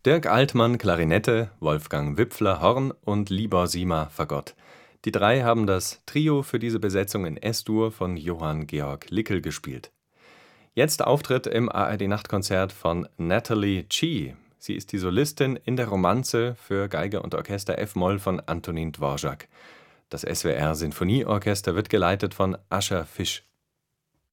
Dirk Altmann Klarinette, Wolfgang Wipfler Horn und Libor Sima Fagott. Die drei haben das Trio für diese Besetzung in S-Dur von Johann Georg Lickel gespielt. Jetzt Auftritt im ARD-Nachtkonzert von Natalie Chi. Sie ist die Solistin in der Romanze für Geige und Orchester F-Moll von Antonin Dvorak. Das SWR Sinfonieorchester wird geleitet von Ascher Fisch.